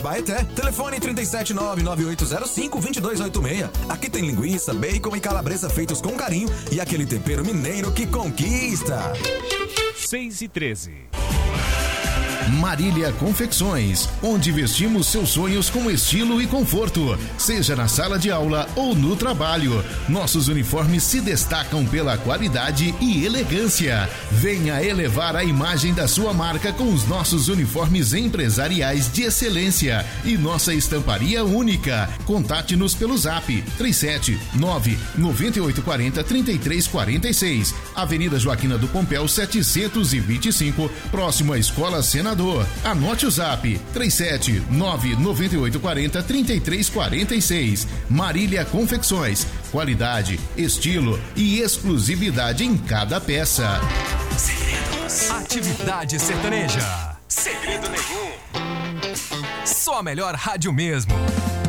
Baeté, telefone 37998052286. Aqui tem linguiça, bacon e calabresa feitos com carinho e aquele tempero mineiro que conquista. 6:13. Marília Confecções, onde vestimos seus sonhos com estilo e conforto, seja na sala de aula ou no trabalho. Nossos uniformes se destacam pela qualidade e elegância. Venha elevar a imagem da sua marca com os nossos uniformes empresariais de excelência e nossa estamparia única. Contate-nos pelo Zap 379-9840-3346, Avenida Joaquina do Pompéu 725, próximo à Escola Senador. Anote o Zap 379-9840-3346. Marília Confecções, qualidade, estilo e exclusividade em cada peça. Segredos. Atividade sertaneja. Segredo Nenhum. Só a melhor rádio mesmo.